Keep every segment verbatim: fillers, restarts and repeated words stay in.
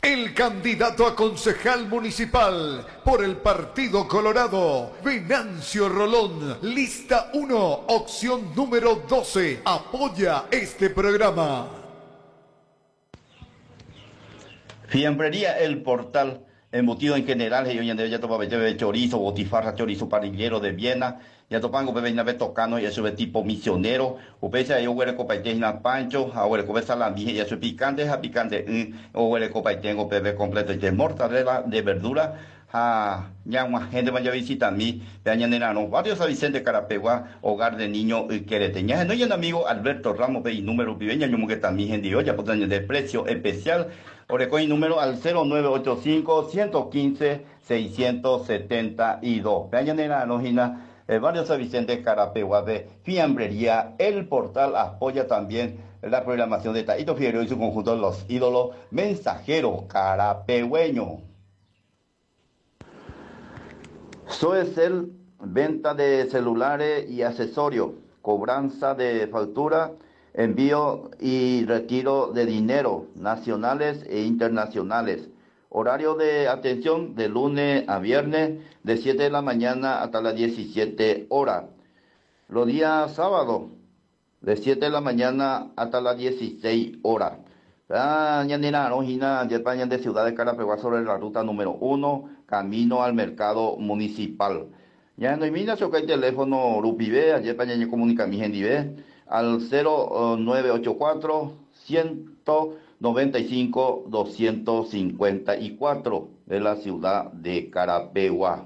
el candidato a concejal municipal por el Partido Colorado, Venancio Rolón, lista uno, opción número doce, apoya este programa. Fiambrería El Portal, embutido en general, y hoy en día ya topa de chorizo, botifarra, chorizo parrillero de Viena, ya topango bebé nave tocano y eso de tipo misionero, upesa yo huele copaite na pancho, ahora copa salamije y eso picante, a picante, o huele copaitengo bebé completo de mortadela, de verdura, a ya una gente vaya a visitar mí, vean no varios a Vicente Carapegua, hogar de niño y quereteña, no hay un amigo Alberto Ramos, ve y número viveña, yo que también gente hoy ya por de precio especial. Orecoin número al cero nueve ocho cinco, uno uno cinco, seis siete dos. Vean en la nógina, eh, varios San Vicente Carapegua de Fiambrería. El Portal apoya también la programación de Taito Figueroa y su conjunto Los Ídolos Mensajero Carapegüeño. Soecel, venta de celulares y accesorios, cobranza de factura, envío y retiro de dinero nacionales e internacionales. Horario de atención de lunes a viernes de siete de la mañana hasta las diecisiete horas. Los días sábados de siete de la mañana hasta las dieciséis horas. Ah, ya ni nada, no, ya de Ciudad de Carapegua sobre la ruta número uno, camino al mercado municipal. Ya no hay mina, que hay teléfono Rupibe, ayer para ya comunica mi gente al cero nueve ocho cuatro, ciento noventa y cinco, doscientos cincuenta y cuatro de la ciudad de Carapegua.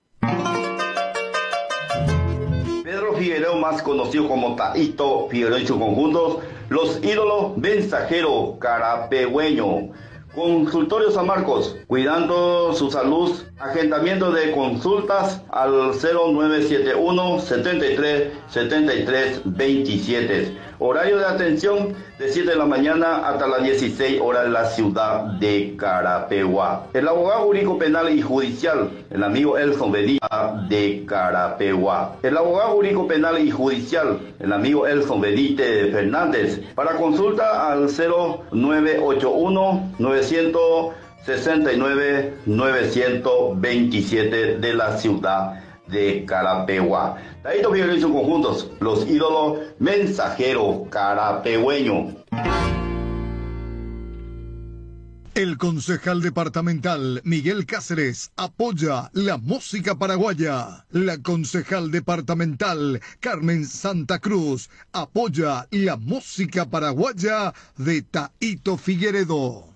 Pedro Figueroa, más conocido como Taito Figueroa y sus conjuntos, Los Ídolos Mensajero Carapegüeño. Consultorio San Marcos, cuidando su salud, agendamiento de consultas al cero nueve siete uno, setenta y tres, setenta y tres, veintisiete. Horario de atención de siete de la mañana hasta las dieciséis horas en la ciudad de Carapegua. El abogado jurídico penal y judicial, el amigo Elson Benítez de Carapegua. El abogado jurídico penal y judicial, el amigo Elson Benítez Fernández. Para consulta al cero nueve ocho uno, novecientos sesenta y nueve, novecientos veintisiete de la ciudad de Carapegua. Taito Figueroa y sus conjuntos, Los Ídolos Mensajero Carapegüeño. El concejal departamental Miguel Cáceres apoya la música paraguaya. La concejal departamental Carmen Santa Cruz apoya la música paraguaya de Taito Figueredo.